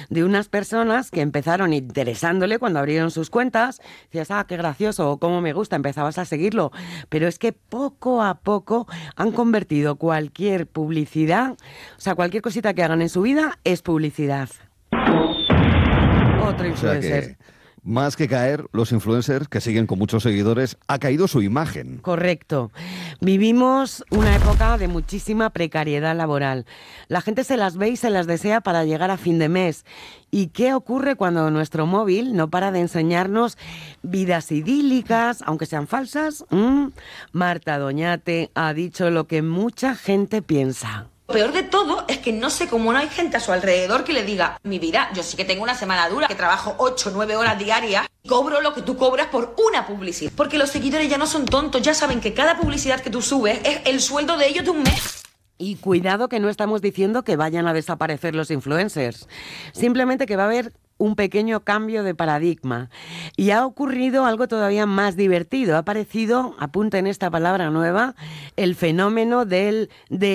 de unas personas que empezaron interesándole cuando abrieron sus cuentas. Decías, qué gracioso, cómo me gusta, empezabas a seguirlo. Pero es que poco a poco han convertido cualquier publicidad, o sea, cualquier cosita que hagan en su vida es publicidad. Otro influencer. O sea que, más que caer, los influencers que siguen con muchos seguidores, ha caído su imagen. Correcto. Vivimos una época de muchísima precariedad laboral. La gente se las ve y se las desea para llegar a fin de mes. ¿Y qué ocurre cuando nuestro móvil no para de enseñarnos vidas idílicas, aunque sean falsas? Marta Doñate ha dicho lo que mucha gente piensa. Lo peor de todo es que no sé cómo no hay gente a su alrededor que le diga, mi vida, yo sí que tengo una semana dura, que trabajo 8 o 9 horas diarias, y cobro lo que tú cobras por una publicidad. Porque los seguidores ya no son tontos, ya saben que cada publicidad que tú subes es el sueldo de ellos de un mes. Y cuidado que no estamos diciendo que vayan a desaparecer los influencers, simplemente que va a haber un pequeño cambio de paradigma. Y ha ocurrido algo todavía más divertido. Ha aparecido, apunten esta palabra nueva, el fenómeno de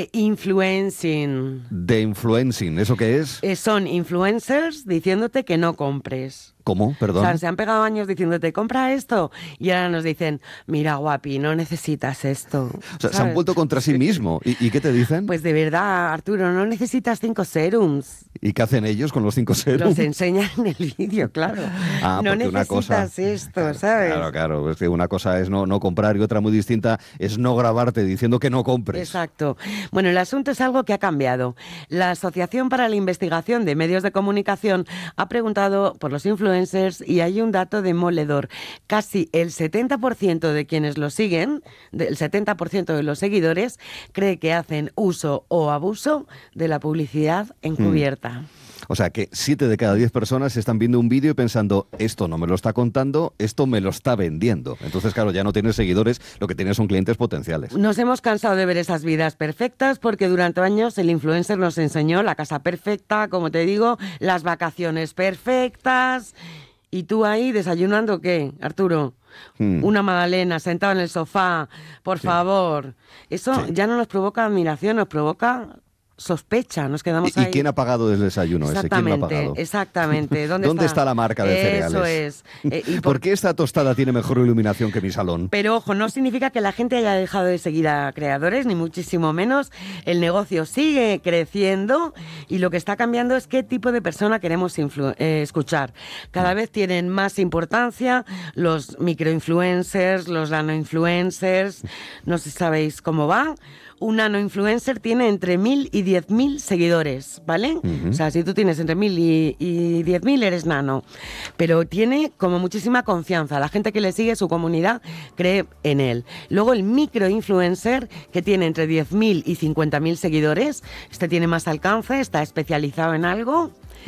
influencing. ¿De influencing? ¿Eso qué es? Son influencers diciéndote que no compres. ¿Cómo? Perdón. O sea, se han pegado años diciéndote, compra esto. Y ahora nos dicen, mira, guapi, no necesitas esto. O sea, se han vuelto contra sí mismos. ¿Y qué te dicen? Pues de verdad, Arturo, no necesitas 5 serums. ¿Y qué hacen ellos con los 5 serums? Los enseñan en el vídeo, claro. No necesitas esto, ¿sabes? Claro. Es que una cosa es no comprar y otra muy distinta es no grabarte diciendo que no compres. Exacto. Bueno, el asunto es algo que ha cambiado. La Asociación para la Investigación de Medios de Comunicación ha preguntado por los influencers y hay un dato demoledor. Casi el 70% de quienes lo siguen, el 70% de los seguidores, cree que hacen uso o abuso de la publicidad encubierta. O sea que 7 de cada 10 personas están viendo un vídeo y pensando, esto no me lo está contando, esto me lo está vendiendo. Entonces, claro, ya no tienes seguidores, lo que tienes son clientes potenciales. Nos hemos cansado de ver esas vidas perfectas porque durante años el influencer nos enseñó la casa perfecta, como te digo, las vacaciones perfectas. ¿Y tú ahí desayunando qué, Arturo? Una magdalena sentado en el sofá, por favor. Eso ya no nos provoca admiración, nos provoca sospecha, nos quedamos ahí. ¿Y quién ha pagado el desayuno ese? ¿Quién lo ha pagado? Exactamente. ¿Dónde está la marca de cereales? Eso es. ¿Por qué esta tostada tiene mejor iluminación que mi salón? Pero ojo, no significa que la gente haya dejado de seguir a creadores, ni muchísimo menos. El negocio sigue creciendo y lo que está cambiando es qué tipo de persona queremos escuchar. Cada vez tienen más importancia los microinfluencers, los nanoinfluencers. No sé si sabéis cómo va. Un nanoinfluencer tiene entre 1.000 y 10.000 seguidores, ¿vale? O sea, si tú tienes entre 1.000 y 10.000 eres nano. Pero tiene como muchísima confianza. La gente que le sigue, su comunidad, cree en él. Luego el microinfluencer, que tiene entre 10.000 y 50.000 seguidores. Este tiene más alcance, está especializado en algo.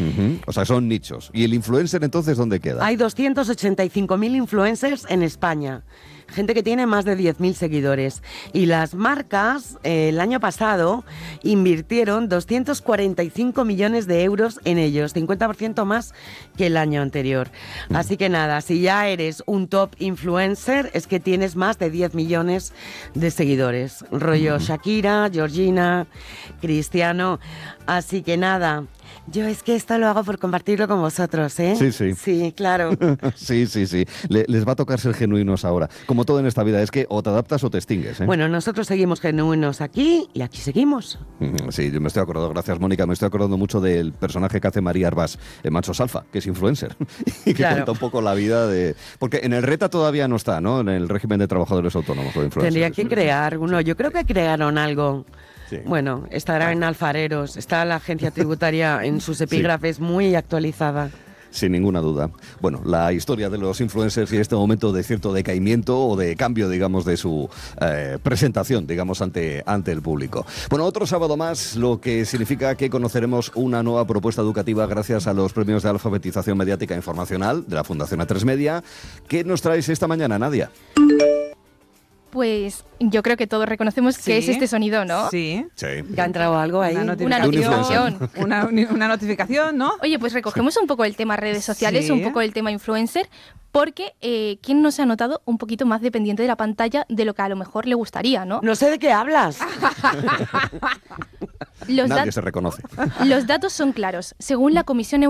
O sea, son nichos. ¿Y el influencer entonces dónde queda? Hay 285.000 influencers en España. Gente que tiene más de 10.000 seguidores. Y las marcas, el año pasado, invirtieron 245 millones de euros en ellos, 50% más que el año anterior. Así que nada, si ya eres un top influencer, es que tienes más de 10 millones de seguidores. Rollo Shakira, Georgina, Cristiano. Así que nada, yo es que esto lo hago por compartirlo con vosotros, ¿eh? Sí. Sí, claro. Sí. Les va a tocar ser genuinos ahora. Como todo en esta vida, es que o te adaptas o te extingues, ¿eh? Bueno, nosotros seguimos genuinos aquí y aquí seguimos. Sí, yo me estoy acordando, gracias Mónica, me estoy acordando mucho del personaje que hace María Arbás en Machos Alfa, que es influencer y que cuenta un poco la vida de... Porque en el RETA todavía no está, ¿no? En el régimen de trabajadores autónomos o influencers. Tendría que crear uno. Yo creo que crearon algo. Sí. Bueno, estará en Alfareros, está la agencia tributaria en sus epígrafes muy actualizada. Sin ninguna duda. Bueno, la historia de los influencers y este momento de cierto decaimiento o de cambio, digamos, de su presentación, digamos, ante el público. Bueno, otro sábado más, lo que significa que conoceremos una nueva propuesta educativa gracias a los premios de alfabetización mediática e informacional de la Fundación A3 Media. ¿Qué nos traes esta mañana, Nadia? Pues yo creo que todos reconocemos que es este sonido, ¿no? Sí. ¿Ya ha entrado algo ahí? Una notificación. Una notificación, ¿no? Oye, pues recogemos un poco el tema redes sociales, un poco el tema influencer, porque ¿quién no se ha notado un poquito más dependiente de la pantalla de lo que a lo mejor le gustaría, ¿no? No sé de qué hablas. Nadie se reconoce. Los datos son claros. Según la Comisión